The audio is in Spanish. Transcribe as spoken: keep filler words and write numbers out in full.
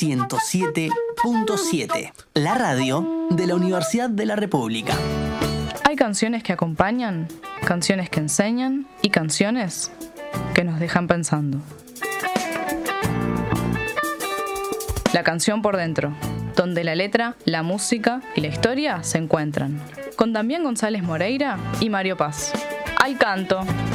ciento siete punto siete, la radio de la Universidad de la República. Hay canciones que acompañan, canciones que enseñan y canciones que nos dejan pensando. La canción por dentro, donde la letra, la música y la historia se encuentran. Con Damián González Moreira y Mario Paz. Al canto.